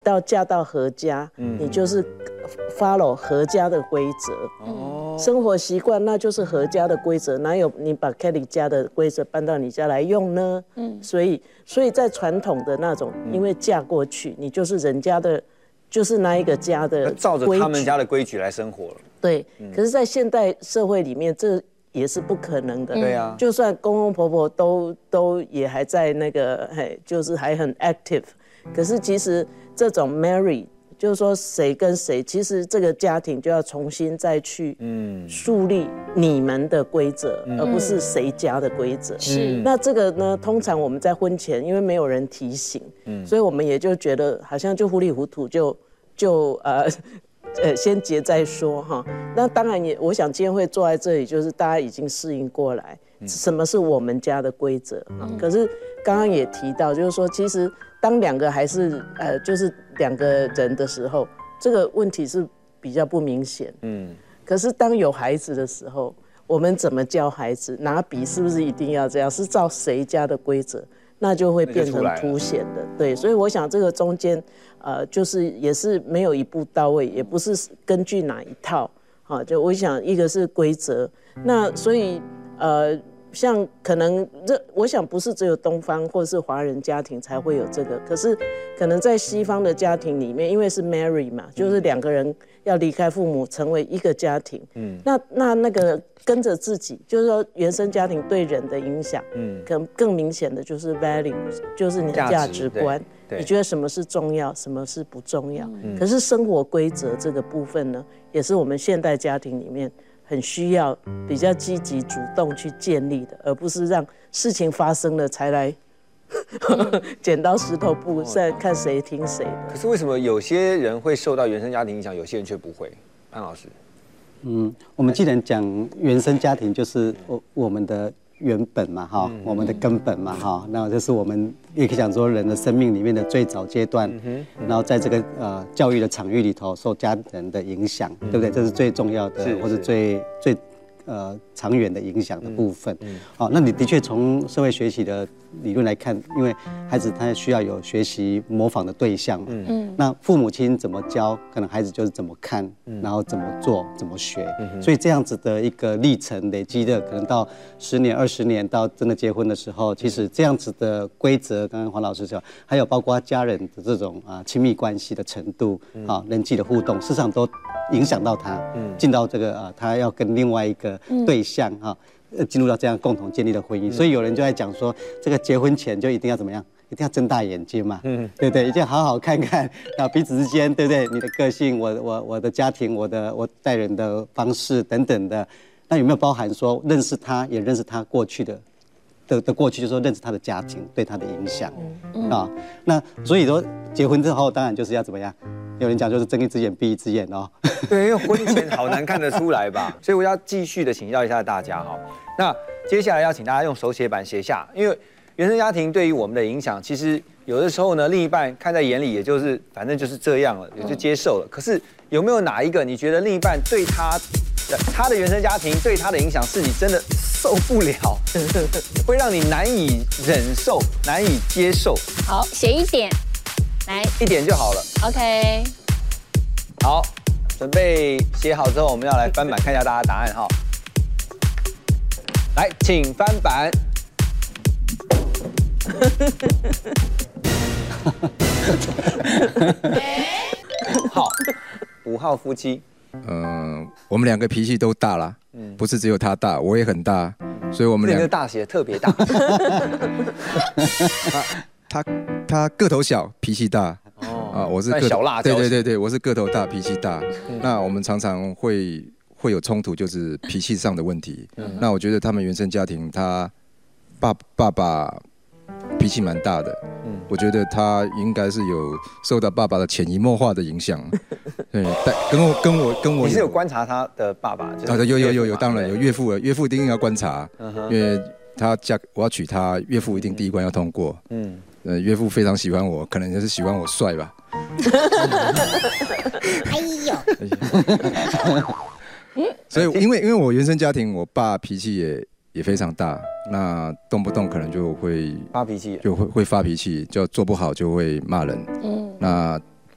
嫁到何家，你就是 follow 何家的规则，生活习惯那就是何家的规则，哪有你把 Kelly 家的规则搬到你家来用呢？所以在传统的那种，因为嫁过去，你就是人家的，就是那一个家的， 照着他们家的规矩来生活了。对， 可是，在现代社会里面，这也是不可能的。 对啊， 就算公公婆婆都也还在那个，就是还很 active， 可是其实这种 marry， 就是说谁跟谁，其实这个家庭就要重新再去树立你们的规则，而不是谁家的规则。是，那这个呢，通常我们在婚前，因为没有人提醒，所以我们也就觉得好像就糊里糊涂就先结再说哈。那当然我想今天会坐在这里，就是大家已经适应过来，什么是我们家的规则。可是刚刚也提到，就是说其实当两个还是就是两个人的时候，这个问题是比较不明显。可是当有孩子的时候，我们怎么教孩子？拿笔是不是一定要这样？是照谁家的规则？那就会变成凸显的。对，所以我想这个中间，就是也是没有一步到位，也不是根据哪一套。就我想一个是规则，那所以像可能我想不是只有东方或是华人家庭才会有这个，可是可能在西方的家庭里面，因为是 marry 嘛，就是两个人要离开父母成为一个家庭，那个跟着自己，就是说原生家庭对人的影响，可能更明显的就是 value， 就是你的价值观，你觉得什么是重要，什么是不重要。可是生活规则这个部分呢，也是我们现代家庭里面很需要比较积极主动去建立的，而不是让事情发生了才来剪刀石头布，再看谁听谁的。 可是为什么有些人会受到原生家庭影响，有些人却不会？潘老师， 我们既然讲原生家庭，就是我们的原本嘛，哈，我们的根本嘛，哈，那这是我们也可以讲说人的生命里面的最早阶段，然后在这个教育的场域里头受家人的影响，对不对？这是最重要的，或者最长远的影响的部分。好，那你的确从社会学习的理论来看，因为孩子他需要有学习模仿的对象嘛，那父母亲怎么教，可能孩子就是怎么看，然后怎么做，怎么学，所以这样子的一个历程累积的，可能到10年、20年，到真的结婚的时候，其实这样子的规则，刚刚黄老师讲，还有包括家人的这种亲密关系的程度，人际的互动，事实上都影响到他，进到这个他要跟另外一个对象进入到这样共同建立的婚姻，所以有人就在讲说，这个结婚前就一定要怎么样？一定要睁大眼睛嘛，对不对？一定要好好看看彼此之间，对不对？你的个性，我的家庭，我待人的方式等等的，那有没有包含说认识他，也认识他过去的过去，就是说认识他的家庭对他的影响那所以说结婚之后，当然就是要怎么样？有人讲就是睁一只眼闭一只眼哦。 对，因为婚前好难看得出来吧，所以我要继续的请教一下大家哈。那接下来要请大家用手写板写下，因为原生家庭对于我们的影响，其实有的时候呢，另一半看在眼里，也就是反正就是这样了，也就接受了。可是有没有哪一个你觉得另一半对他的原生家庭对他的影响是你真的受不了，会让你难以忍受、难以接受？ 好，写一点，来一点就好了。 OK， 好，准备写好之后，我们要来翻板看一下大家答案哈。来，请翻板。好，5号夫妻。 我们2个脾气都大啦，不是只有他大，我也很大，所以我们2个大写特别大。 他个头小，脾气大。我是小辣椒。 对，我是个头大，脾气大。那我们常常会有冲突，就是脾气上的问题。那我觉得他们原生家庭，他爸爸脾气蛮大的。我觉得他应该是有受到爸爸的潜移默化的影响。对，跟我你是有观察他的爸爸？ 有，当然有岳父了，岳父一定要观察，因为我要娶她，岳父一定第一关要通过。岳父非常喜欢我，可能就是喜欢我帅吧。 哎呦！ 所以因为我原生家庭，我爸脾气也非常大，那动不动可能就会发脾气， 就会发脾气，就做不好就会骂人。那